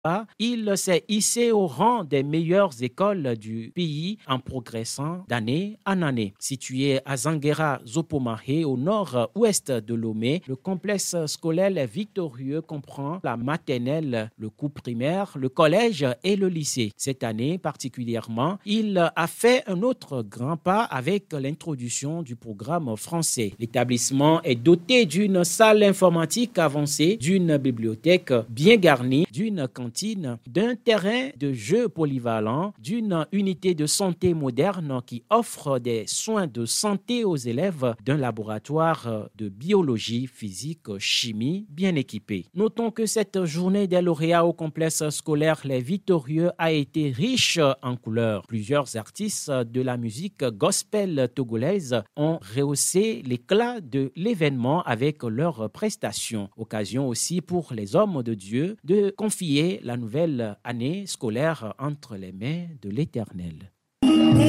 il s'est hissé au rang des meilleures écoles du pays en progressant d'année en année. Situé à Zanguera Zopomahe, au nord-ouest de Lomé, le complexe scolaire Victorieux comprend la maternelle, le cours primaire, le collège et le lycée. Cette année particulièrement, il a fait un autre grand pas avec l'introduction du programme français. L'établissement est doté d'une salle informatique avancée, d'une bibliothèque bien garnie, d'une cantine, d'un terrain de jeu polyvalent, d'une unité de santé moderne qui offre des soins de santé aux élèves, d'un laboratoire de biologie, physique, chimie bien équipé. Notons que cette journée des lauréats au complexe scolaire Les Victorieux a été riche en couleurs. Plusieurs artistes de la musique gospel togolaise ont rehaussé l'éclat de l'événement avec leurs prestations. Occasion aussi pour les hommes de Dieu de confier la nouvelle année scolaire entre les mains de l'Éternel.